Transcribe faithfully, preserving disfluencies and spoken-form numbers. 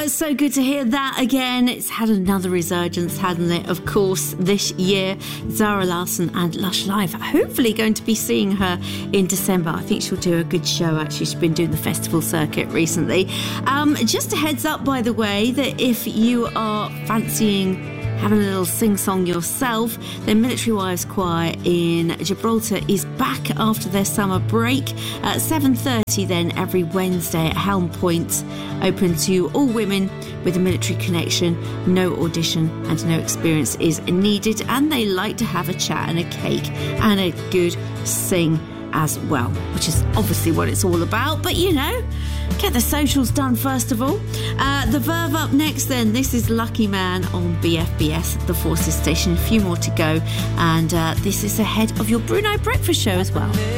it's so good to hear that again. It's had another resurgence, hasn't it? Of course, this year, Zara Larsson and Lush Live. Hopefully going to be seeing her in December. I think she'll do a good show, actually. She's been doing the festival circuit recently. Um, just a heads up, by the way, that if you are fancying having a little sing-song yourself, then Military Wives Choir in Gibraltar is back after their summer break at seven thirty then every Wednesday at Helm Point, open to all women with a military connection. No audition and no experience is needed, and they like to have a chat and a cake and a good sing as well, which is obviously what it's all about. But you know, get the socials done first of all. Uh, the Verve up next then. This is Lucky Man on B F B S, the Forces Station. A few more to go, and uh, this is ahead of your Bruno Breakfast Show as well.